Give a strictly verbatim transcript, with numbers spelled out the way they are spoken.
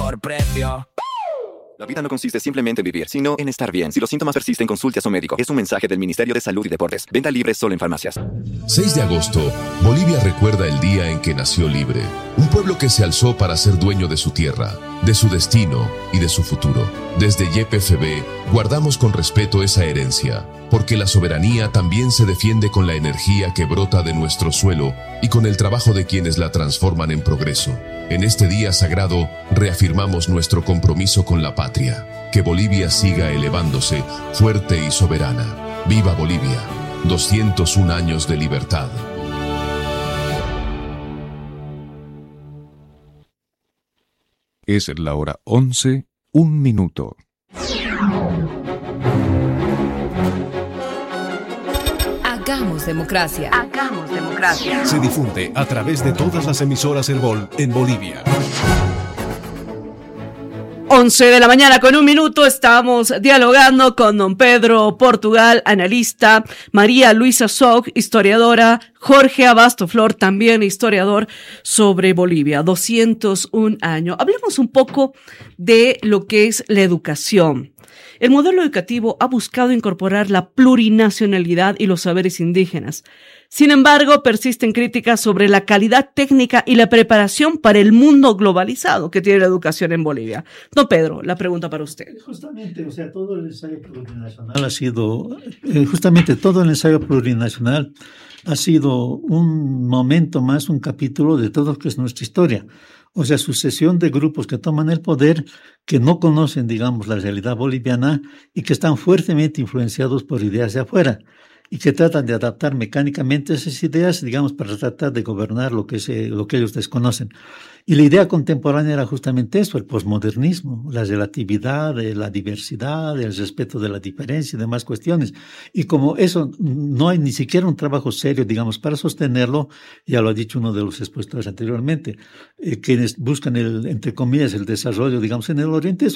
mejor precio. La vida no consiste simplemente en vivir, sino en estar bien. Si los síntomas persisten, consulte a su médico. Es un mensaje del Ministerio de Salud y Deportes. Venta libre solo en farmacias. seis de agosto, Bolivia recuerda el día en que nació libre. Un pueblo que se alzó para ser dueño de su tierra, de su destino y de su futuro. Desde Y P F B, guardamos con respeto esa herencia, porque la soberanía también se defiende con la energía que brota de nuestro suelo y con el trabajo de quienes la transforman en progreso. En este día sagrado, reafirmamos nuestro compromiso con la patria. Que Bolivia siga elevándose, fuerte y soberana. ¡Viva Bolivia! doscientos un años de libertad. Es la hora once, un minuto. Hagamos democracia. Hagamos democracia. Se difunde a través de todas las emisoras Herbol en Bolivia. once de la mañana con un minuto, estamos dialogando con don Pedro Portugal, analista, María Luisa Soc, historiadora, Jorge Abasto Flor, también historiador, sobre Bolivia, doscientos un años. Hablemos un poco de lo que es la educación. El modelo educativo ha buscado incorporar la plurinacionalidad y los saberes indígenas. Sin embargo, persisten críticas sobre la calidad técnica y la preparación para el mundo globalizado que tiene la educación en Bolivia. Don Pedro, la pregunta para usted. Justamente, o sea, todo el ensayo plurinacional ha sido, eh, justamente todo el ensayo plurinacional ha sido un momento más, un capítulo de todo lo que es nuestra historia. O sea, sucesión de grupos que toman el poder, que no conocen, digamos, la realidad boliviana y que están fuertemente influenciados por ideas de afuera y que tratan de adaptar mecánicamente esas ideas, digamos, para tratar de gobernar lo que, se, lo que ellos desconocen. Y la idea contemporánea era justamente eso, el posmodernismo, la relatividad, la diversidad, el respeto de la diferencia y demás cuestiones. Y como eso no hay ni siquiera un trabajo serio, digamos, para sostenerlo, ya lo ha dicho uno de los expositores anteriormente, eh, quienes buscan el, entre comillas, el desarrollo, digamos, en el Oriente,